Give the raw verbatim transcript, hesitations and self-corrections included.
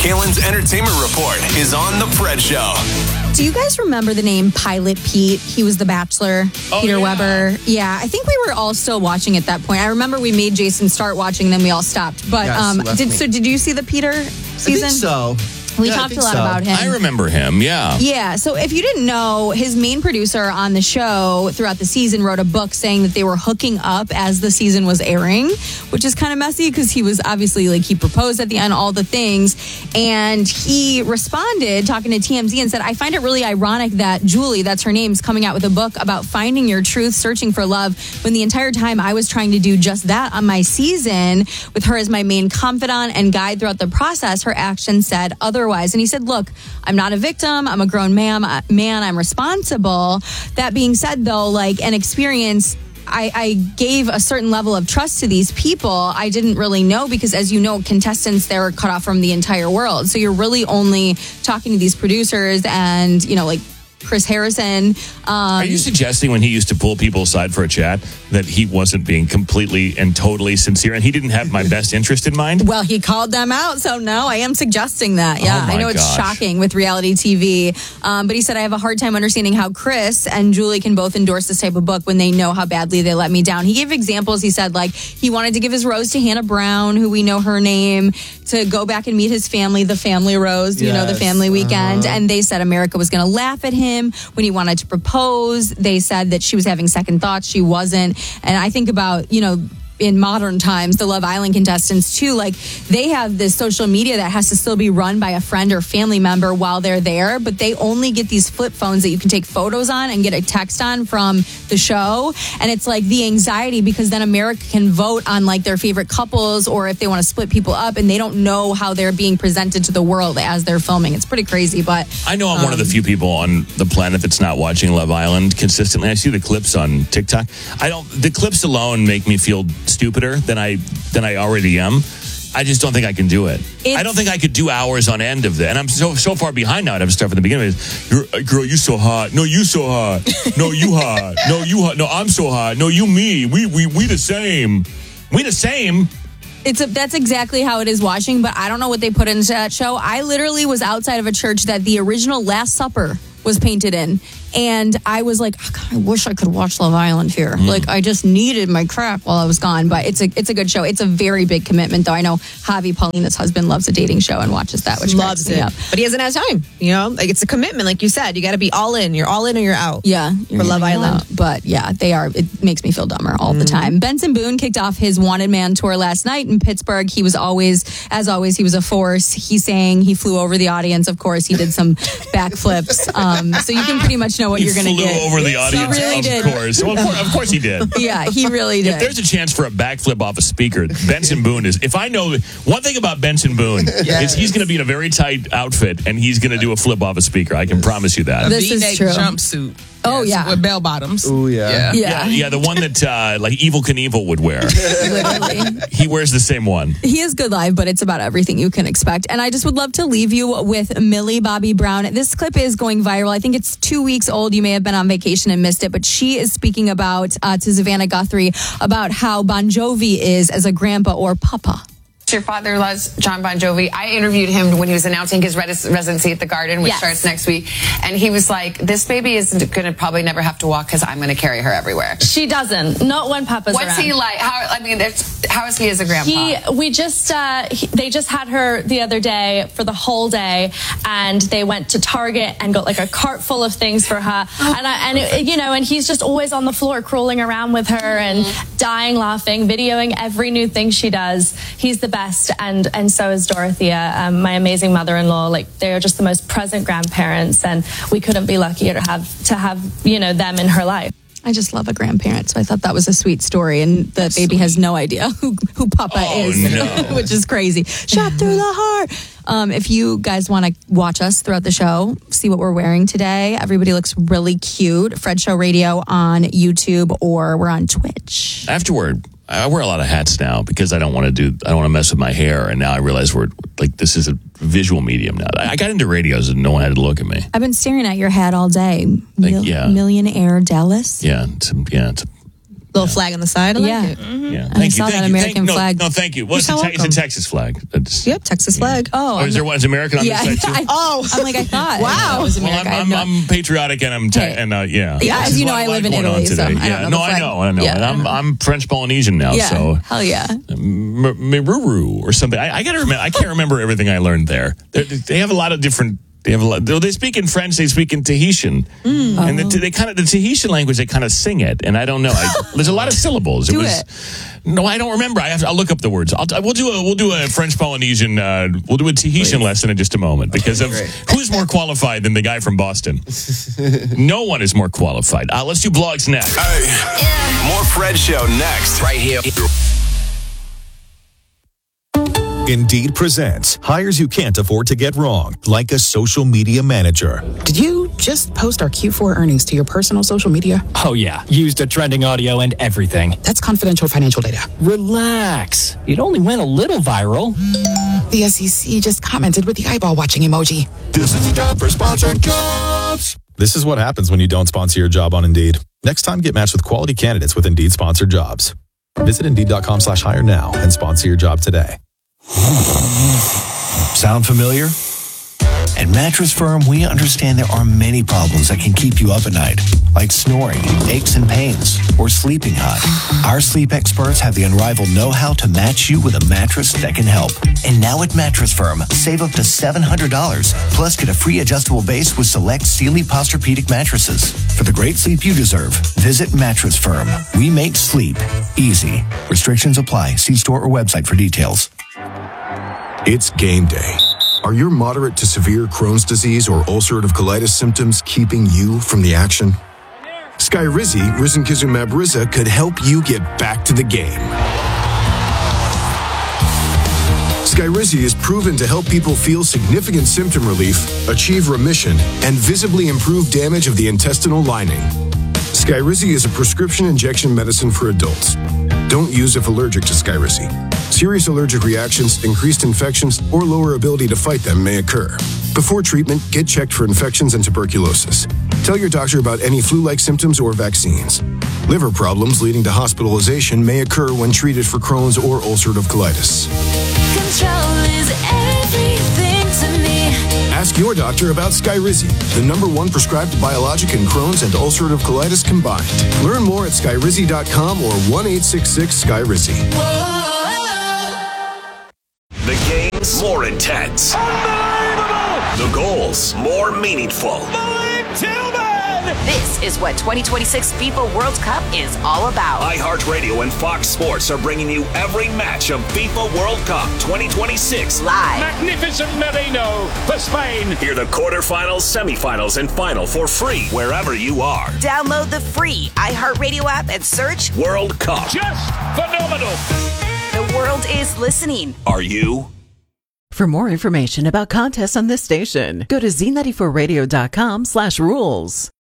Kalen's Entertainment Report is on The Fred Show. Do you guys remember the name Pilot Pete? He was The Bachelor, oh, Peter yeah. Weber. Yeah, I think we were all still watching at that point. I remember we made Jason start watching, then we all stopped. But yes, um, did me. so? Did you see the Peter season? I think so. We yeah, talked a lot so. about him. I remember him, yeah. Yeah, so if you didn't know, his main producer on the show throughout the season wrote a book saying that they were hooking up as the season was airing, which is kind of messy because he was obviously like, he proposed at the end, all the things. And he responded talking to T M Z and said, I find it really ironic that Julie, that's her name, is coming out with a book about finding your truth, searching for love, when the entire time I was trying to do just that on my season with her as my main confidant and guide throughout the process. Her actions said otherwise. And he said, look, I'm not a victim. I'm a grown man. Man, I'm responsible. That being said, though, like an experience, I, I gave a certain level of trust to these people. I didn't really know because, as you know, contestants, they're cut off from the entire world. So you're really only talking to these producers and, you know, like Chris Harrison. Um, Are you suggesting when he used to pull people aside for a chat that he wasn't being completely and totally sincere and he didn't have my best interest in mind? Well, he called them out, so no, I am suggesting that. Yeah, Oh my I know it's gosh. shocking with reality T V, um, but he said, I have a hard time understanding how Chris and Julie can both endorse this type of book when they know how badly they let me down. He gave examples. He said, like, he wanted to give his rose to Hannah Brown, who we know her name, to go back and meet his family, the family rose, you know, the Yes. family weekend. Uh-huh. And they said America was going to laugh at him when he wanted to propose. They said that she was having second thoughts. She wasn't. And I think about, you know, in modern times, the Love Island contestants too, like they have this social media that has to still be run by a friend or family member while they're there, but they only get these flip phones that you can take photos on and get a text on from the show. And it's like the anxiety because then America can vote on like their favorite couples or if they want to split people up and they don't know how they're being presented to the world as they're filming. It's pretty crazy, but I know I'm um, one of the few people on the planet that's not watching Love Island consistently. I see the clips on TikTok. I don't. The clips alone make me feel stupider than I than I already am. I just don't think I can do it. It's, I don't think I could do hours on end of that. And I'm so so far behind now. I'd have to start from the beginning. You're, uh, girl, you so hot. No, you so hot. No, you hot. No, you hot. No, I'm so hot. No, you me. We we we the same. We the same. It's a, that's exactly how it is watching, but I don't know what they put into that show. I literally was outside of a church that the original Last Supper was painted in. And I was like, oh, God, I wish I could watch Love Island here. Mm. Like, I just needed my crack while I was gone. But it's a it's a good show. It's a very big commitment, though. I know Javi, Paulina's husband, loves a dating show and watches that, which loves cracks me it. up. But he hasn't had time. You know, like it's a commitment, like you said. You got to be all in. You're all in or you're out. Yeah, For Love Island. But yeah, they are. It makes me feel dumber all the time. Benson Boone kicked off his Wanted Man tour last night in Pittsburgh. He was always, as always, he was a force. He sang. He flew over the audience. Of course, he did some backflips. Um, so you can pretty much know what He you're going to flew get. over the audience. really of did. course. Well, of course. Of course he did. Yeah, he really did. If there's a chance for a backflip off a speaker, Benson Boone is. If I know one thing about Benson Boone, Yes. is he's going to be in a very tight outfit and he's going to do a flip off a speaker. I can promise you that. This is V-neck true. jumpsuit. Oh, Yes, yeah. with bell bottoms. Oh, yeah. yeah. Yeah. yeah, yeah, the one that uh, like Evil Knievel would wear. Literally. He wears the same one. He is good live, but it's about everything you can expect. And I just would love to leave you with Millie Bobby Brown. This clip is going viral. I think it's two weeks old. You may have been on vacation and missed it, but she is speaking about uh, to Savannah Guthrie about how Bon Jovi is as a grandpa or papa. Your father loves John Bon Jovi. I interviewed him when he was announcing his res- residency at the Garden, which Yes. starts next week. And he was like, this baby is going to probably never have to walk because I'm going to carry her everywhere. She doesn't. Not when Papa's What's around. he like? How, I mean, there's- how is he as a grandpa? He, we just, uh, he, they just had her the other day for the whole day, and they went to Target and got like a cart full of things for her. And I, and it, you know, and he's just always on the floor crawling around with her and dying laughing, videoing every new thing she does. He's the best, and and so is Dorothea, um, my amazing mother-in-law. Like, they are just the most present grandparents, and we couldn't be luckier to have to have you know them in her life. I just love a grandparent, so I thought that was a sweet story. And the That's baby sweet. has no idea who, who Papa Oh, is, no. which is crazy. Shot through the heart. Um, if you guys want to watch us throughout the show, see what we're wearing today. Everybody looks really cute. Fred Show Radio on YouTube, or we're on Twitch. Afterward, I wear a lot of hats now because I don't want to do, I don't want to mess with my hair. And now I realize we're like, this is a visual medium now. I got into radios and no one had to look at me. I've been staring at your hat all day. Mil- yeah. Millionaire Dallas. Yeah. It's, yeah. It's, Little flag on the side. I like Yeah. it. Yeah. I saw that American no, flag. No, thank you. Well, it's, You're a so te- it's a welcome. Texas flag. That's- Yep, Texas flag. Oh, Oh, is there one? Is American on yeah. this side too? I, Oh. I'm like, I thought. Wow. It was Well, America. I'm, I have I'm, no- I'm patriotic and I'm te- Hey. and uh, yeah. Yeah, as There's you a know, lot- I lot live in going on Italy, so today. I don't yeah. know No, the I flag. know, I know. Yeah, and I I'm know. I'm French Polynesian now, yeah. so Hell yeah. M- Miruru or something. I, I gotta remember. I can't remember everything I learned there. They, they have a lot of different. They have a lot. They speak in French. They speak in Tahitian, Mm. and the, they kind of the Tahitian language. They kind of sing it, and I don't know. I, there's a lot of syllables. Do it was. No, I don't remember. I have to, I'll look up the words. I'll, we'll do a we'll do a French Polynesian. Uh, we'll do a Tahitian lesson in just a moment because of who's more qualified than the guy from Boston. No one is more qualified. Uh, let's do blogs next. Hey, more Fred Show next. Right here. Indeed presents hires you can't afford to get wrong, like a social media manager. Did you just post our Q four earnings to your personal social media? Oh, yeah. Used a trending audio and everything. That's confidential financial data. Relax. It only went a little viral. The S E C just commented with the eyeball watching emoji. This is time for sponsored jobs. This is what happens when you don't sponsor your job on Indeed. Next time, get matched with quality candidates with Indeed sponsored jobs. Visit Indeed.com slash hire now and sponsor your job today. Sound familiar? At Mattress Firm, we understand there are many problems that can keep you up at night, like snoring, aches and pains, or sleeping hot. Our sleep experts have the unrivaled know-how to match you with a mattress that can help. And now at Mattress Firm, save up to seven hundred dollars, plus get a free adjustable base with select Sealy Posturepedic mattresses. For the great sleep you deserve, visit Mattress Firm. We make sleep easy. Restrictions apply. See store or website for details. It's game day. Are your moderate to severe Crohn's disease or ulcerative colitis symptoms keeping you from the action? Skyrizi, risankizumab Riza, could help you get back to the game. Skyrizi is proven to help people feel significant symptom relief, achieve remission, and visibly improve damage of the intestinal lining. Skyrizi is a prescription injection medicine for adults. Don't use if allergic to Skyrizi. Serious allergic reactions, increased infections, or lower ability to fight them may occur. Before treatment, get checked for infections and tuberculosis. Tell your doctor about any flu-like symptoms or vaccines. Liver problems leading to hospitalization may occur when treated for Crohn's or ulcerative colitis. Control is everything to me. Ask your doctor about Skyrizi, the number one prescribed biologic in Crohn's and ulcerative colitis combined. Learn more at skyrizi dot com or one eight six six Skyrizi. The games more intense. Unbelievable! The goals more meaningful. This is what twenty twenty-six FIFA World Cup is all about. iHeartRadio and Fox Sports are bringing you every match of FIFA World Cup twenty twenty-six live. Magnificent Merino for Spain. Hear the quarterfinals, semifinals, and final for free wherever you are. Download the free iHeartRadio app and search World Cup. Just phenomenal. The world is listening. Are you? For more information about contests on this station, go to z ninety-four radio dot com slash rules.